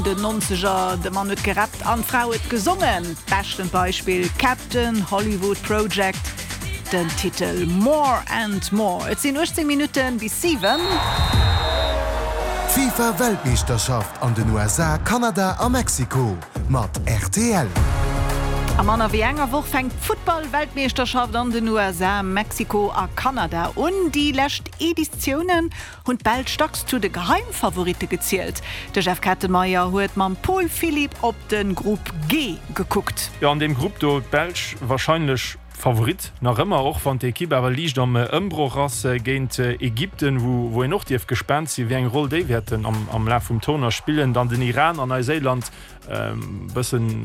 De 90er de man net gerappt an Frau het gesungen. Besten Beispiel Captain Hollywood Project. Den Titel More and More. Et sind 18 Minuten bis 7. FIFA-Weltmeisterschaft an den USA, Kanada a Mexiko. Mat RTL. Am Anna wie enger woch fängt Football-Weltmeisterschaft an den USA, Mexiko a Kanada und die lächt Editionen und bald stocks zu de Geheimfavorite gezielt. Der Chef Kattenmeier huet man Paul Philipp op den Grupp G geguckt. Ja, an dem Grupp do Belsch wahrscheinlich Favorit nach immer auch van der Equipe, aber liegt am Umbruch gegen Ägypten, wo noch die gespannt sie wie ein Roll Day werden am Lauf vom Turner spielen, dann den Iran an Neuseeland bisschen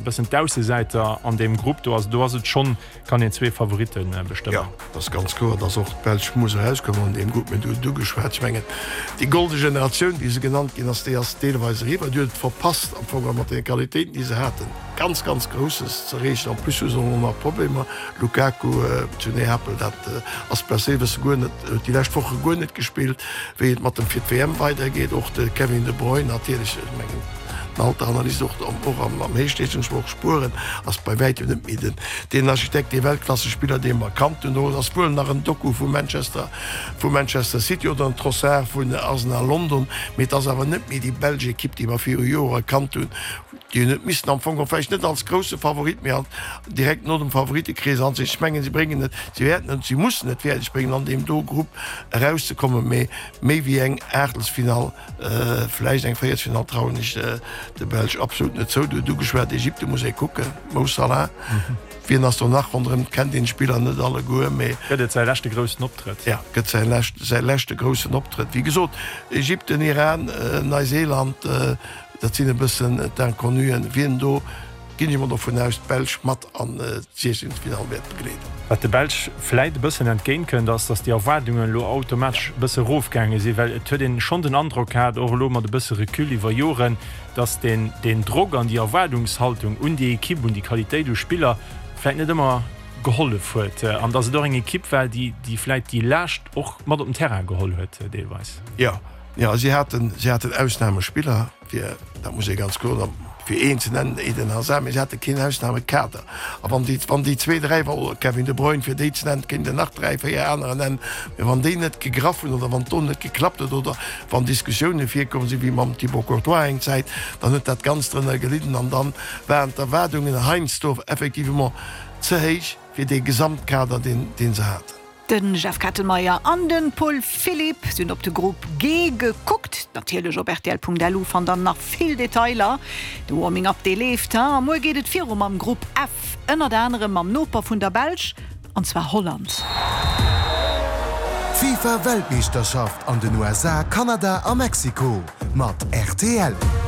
Seite an dem Grupp. Du hast schon kann den zwei Favoriten bestimmen. Ja, das ist ganz klar, dass auch Belsch muss rauskommen und dem Grupp mit du geschwärmengen. Die goldene Generation, die sie genannt gehen, dass die als teilweise verpasst am Programm mit den Qualitäten, die sie hatten. Ganz großes zerrecht an plus Probleme. Lukaku Appel dat as per se die Lächtwoche go net gespielt, wie mat dem 4 WM weitergeht och de Kevin De Bruyne natürlich Mengen. Alter Analyse am Meesteungswoch Spuren als bei weit Miden. Den Architekt die Weltklassespieler den man kann das Spuren nach een Doku vu Manchester City oder ein Trossard vu Arsenal London mit as aber net wie die Belge Kipp die man 4 Jahre kann tun. Die miss am vielleicht net als große Favorit mehr direkt nur dem Favoritekrise an sich schmengen sie bringen net sie werden und sie mussten net fertig bringen an dem Dogruppe herauszukommen méi wie eng Ertelsfinal vielleicht eng Final trauen nicht de Belsch absolut net zo du geschwert Ägypte muss gucken Mo Salah wie as der nach anderen kennt den Spieler net alle go sechte großen Optritt. Ja selächte großen Optritt wie gesot Ägypten, Iran, Neuseeland dat sinn e bëssen den konuen wien do ginn immer davon aus Belsch mat an Final begleet. Wat de Belsch vielleicht bëssen entgehen können, dass die Erwartungen lo automatisch bësse Rofgänge sie, weil den schon den Andruck hat lo mat de bësse Rekül iwwer Joren, dass den Druck an die Erwartungshaltung und die Equipe und die Qualität du Spieler vielleicht net immer geholle huet an dass do eng Equipe weil die vielleicht die Lächt och mat op dem Terrain geholl huet deelweis. Ja, sie hatten Ausnahmespieler, da muss ich ganz klar für een zu nennen, sie hatte keine Ausnahmekader. Aber wann die 2-3 war Kevin De Bruyne für die zu nennen, kind nach 3-4 anderen nennen, wann die nicht gegraffen oder wann die nicht geklappt hat oder wann Diskussionen hier kommen sie wie man Thibaut Courtois eng Zeit, dann hat das ganz drin gelitten und dann während der Erwartungen Heinzdorf effektiv immer zu hoch für den Gesamtkader, den sie hatten. Den Chef Kattenmeier an den Paul Philipp sind op de Grupp G geguckt. Natürlich op RTL.delu van dann nach viel Detailer. De Warming up de leeft. Mo geht et 4 am Grupp F ënner der anderem am Noper vun der Belsch und zwar Holland. FIFA-Weltmeisterschaft an den USA, Kanada a Mexiko. Mat RTL.